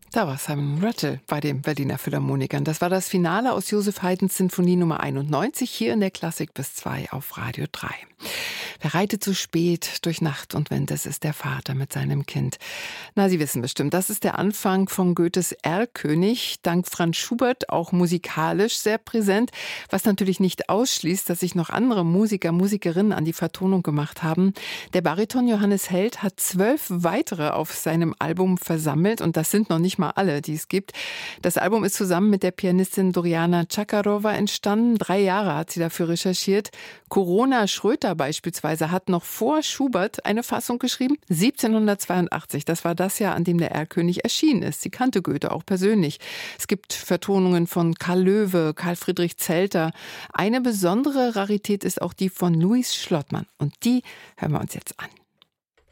Da war Simon Rattle bei den Berliner Philharmonikern. Das war das Finale aus Joseph Haydns Sinfonie Nummer 91 hier in der Klassik bis 2 auf Radio 3. Wer reitet so spät durch Nacht und Wind, das ist der Vater mit seinem Kind. Na, Sie wissen bestimmt, das ist der Anfang von Goethes Erlkönig, dank Franz Schubert auch musikalisch sehr präsent, was natürlich nicht ausschließt, dass sich noch andere Musiker, Musikerinnen an die Vertonung gemacht haben. Der Bariton Johannes Held hat 12 weitere auf seinem Album versammelt und das sind noch nicht mal alle, die es gibt. Das Album ist zusammen mit der Pianistin Doriana Chakarova entstanden. 3 Jahre hat sie dafür recherchiert. Corona Schröter beispielsweise hat noch vor Schubert eine Fassung geschrieben, 1782. Das war das Jahr, an dem der Erlkönig erschienen ist. Sie kannte Goethe auch persönlich. Es gibt Vertonungen von Karl Löwe, Karl Friedrich Zelter. Eine besondere Rarität ist auch die von Louis Schlottmann. Und die hören wir uns jetzt an.